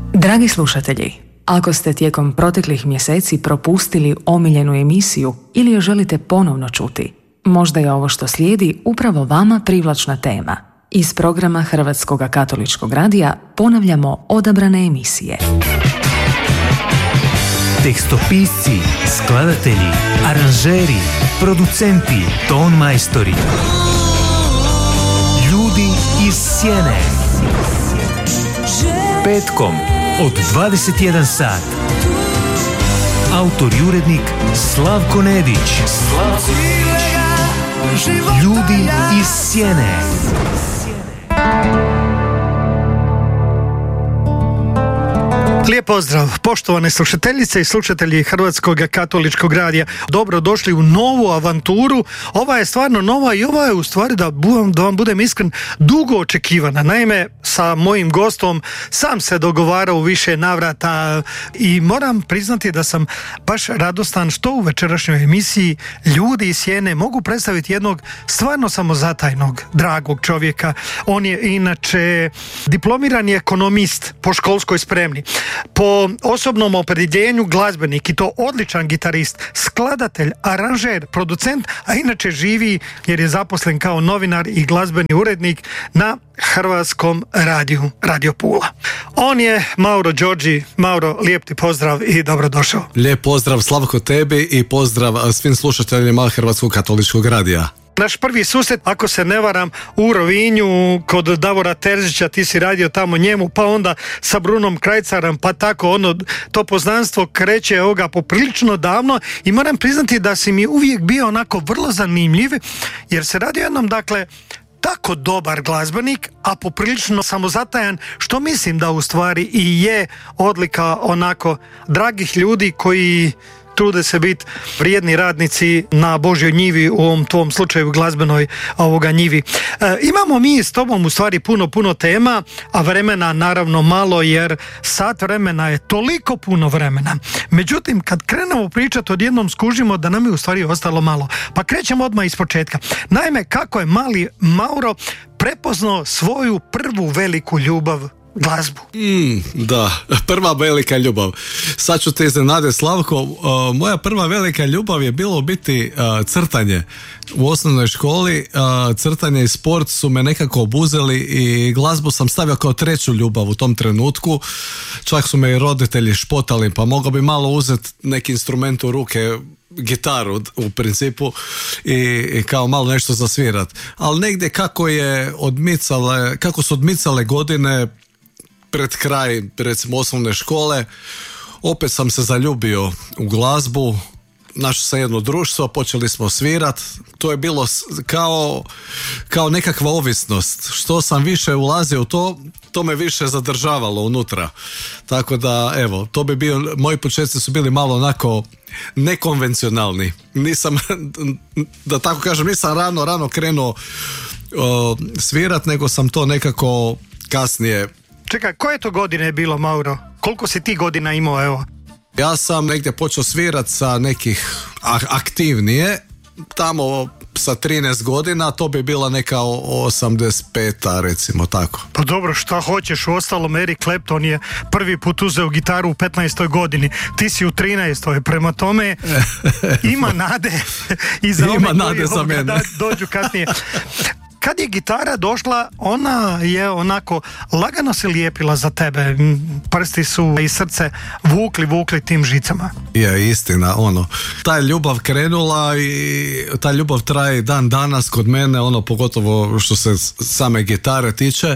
Dragi slušatelji, ako ste tijekom proteklih mjeseci propustili omiljenu emisiju ili je želite ponovno čuti, možda je ovo što slijedi upravo vama privlačna tema. Iz programa Hrvatskog katoličkog radija ponavljamo odabrane emisije. Tekstopisci, skladatelji, aranžeri, producenti, ton majstori. Ljudi iz sjene. Petkom od 21 sat. Autor i urednik Slavko Nedić. Ljudi iz sjene. Lijep pozdrav, poštovane slušateljice i slušatelji Hrvatskog katoličkog radija. Dobro došli u novu avanturu. Ova je stvarno nova i ova je u stvari, da vam budem iskren, dugo očekivana. Naime, sa mojim gostom sam se dogovarao u više navrata i moram priznati da sam baš radostan što u večerašnjoj emisiji Ljudi iz sjene mogu predstaviti jednog stvarno samozatajnog, dragog čovjeka. On je inače diplomirani ekonomist po školskoj spremni. Po osobnom opredjeljenju glazbenik i to odličan gitarist, skladatelj, aranžer, producent, a inače živi jer je zaposlen kao novinar i glazbeni urednik na Hrvatskom radiju, Radio Pula. On je Mauro Đorđi. Mauro, lijep ti pozdrav i dobrodošao. Lijep pozdrav Slavko tebi i pozdrav svim slušateljima Hrvatskog katoličkog radija. Naš prvi susret, ako se ne varam, u Rovinju kod Davora Terzića, ti si radio tamo njemu, pa onda sa Brunom Krajcarom, pa tako to poznanstvo kreće poprilično davno i moram priznati da si mi uvijek bio onako vrlo zanimljiv, jer se radi o jednom, tako dobar glazbenik, a poprilično samozatajan, što mislim da u stvari i je odlika onako dragih ljudi koji trude se biti vrijedni radnici na Božjoj njivi, u ovom tvom slučaju glazbenoj njivi. Imamo mi s tobom u stvari puno tema, a vremena naravno malo, jer sat vremena je toliko puno vremena. Međutim, kad krenemo pričati, odjednom skužimo da nam je u stvari ostalo malo. Pa krećemo odmah iz početka. Naime, kako je mali Mauro prepoznao svoju prvu veliku ljubav, glazbu? Da, prva velika ljubav. Sad ću te iznenaditi, Slavko. Moja prva velika ljubav je bilo biti crtanje. U osnovnoj školi crtanje i sport su me nekako obuzeli i glazbu sam stavio kao treću ljubav u tom trenutku. Čak su me i roditelji špotali, pa mogao bi malo uzeti neki instrument u ruke, gitaru u principu, i kao malo nešto zasvirat. Ali negdje kako su odmicale godine pred kraj, recimo, osnovne škole, opet sam se zaljubio u glazbu, našao sam jedno društvo, počeli smo svirat, to je bilo kao nekakva ovisnost. Što sam više ulazio u to me više zadržavalo unutra. Tako da, evo, to bi bio, moji početci su bili malo onako nekonvencionalni. Nisam, da tako kažem, nisam rano krenuo svirat, nego sam to nekako kasnije. Čekaj, koje to godine bilo, Mauro? Koliko si ti godina imao, evo? Ja sam negdje počeo svirat sa nekih aktivnije, tamo sa 13 godina, to bi bila neka 85-a, recimo tako. Pa dobro, šta hoćeš, u ostalom Eric Clapton je prvi put uzeo gitaru u 15. godini, ti si u 13. Prema tome ima nade i za ove koji dođu kasnije. Kad je gitara došla, ona je onako lagano se lijepila za tebe. Prsti su i srce vukli tim žicama. Je istina, ta ljubav krenula i ta ljubav traje dan danas kod mene, pogotovo što se same gitare tiče.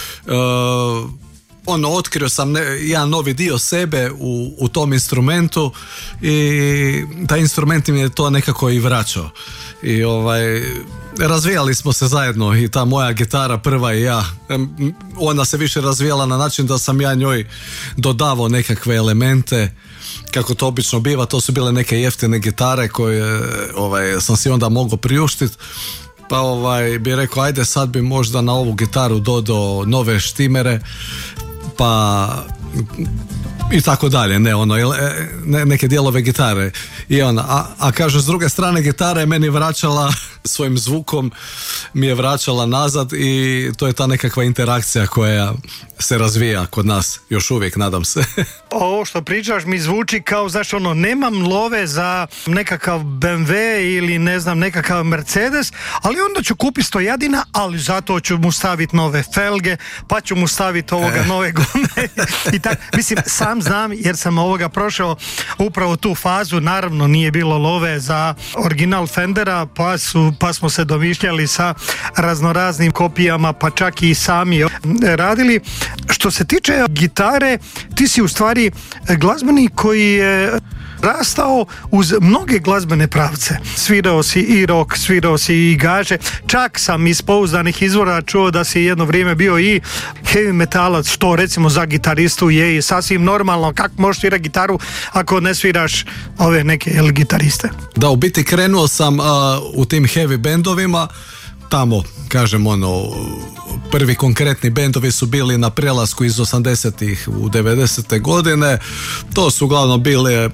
Otkrio sam jedan novi dio sebe u tom instrumentu i taj instrument mi je to nekako i vraćao. I razvijali smo se zajedno i ta moja gitara prva i ja, ona se više razvijala na način da sam ja njoj dodavao nekakve elemente, kako to obično biva. To su bile neke jeftine gitare koje sam si onda mogao priuštiti. Pa bi rekao, ajde sad bi možda na ovu gitaru dodao nove štimere, pa i tako dalje, neke dijelove gitare. I a kaže, s druge strane gitara je meni vraćala svojim zvukom, mi je vraćala nazad i to je ta nekakva interakcija koja se razvija kod nas, još uvijek, nadam se. Ovo što pričaš mi zvuči kao, znaš, nemam love za nekakav BMW ili ne znam, nekakav Mercedes, ali onda ću kupiti stojadina, ali zato ću mu staviti nove felge, pa ću mu staviti nove gume i tak. Mislim, sam znam jer sam prošao upravo tu fazu. Naravno nije bilo love za original Fendera, pa smo se domišljali sa raznoraznim kopijama, pa čak i sami radili. Što se tiče gitare, ti si u stvari glazbenik koji je rastao uz mnoge glazbene pravce. Svirao si i rock, svirao si i gaže. Čak sam iz pouzdanih izvora čuo da si jedno vrijeme bio i heavy metalac, što recimo za gitaristu je i sasvim normalno. Kako možeš svirati gitaru ako ne sviraš ove neke gitariste? Da, u biti krenuo sam u tim heavy bendovima. Tamo, kažem, prvi konkretni bendovi su bili na prelasku iz 80-ih u 90-te godine. To su uglavnom bile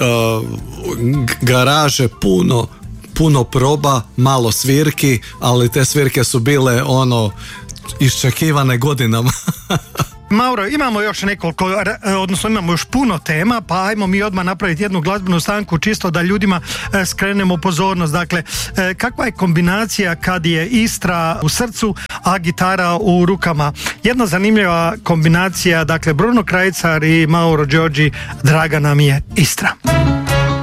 garaže, puno proba, malo svirki, ali te svirke su bile iščekivane godinama. Mauro, imamo još imamo još puno tema, pa ajmo mi odmah napraviti jednu glazbenu stanku čisto da ljudima skrenemo pozornost. Dakle, kakva je kombinacija kad je Istra u srcu, a gitara u rukama? Jedna zanimljiva kombinacija, dakle Bruno Krajcar i Mauro Giorgi, draga nam je Istra.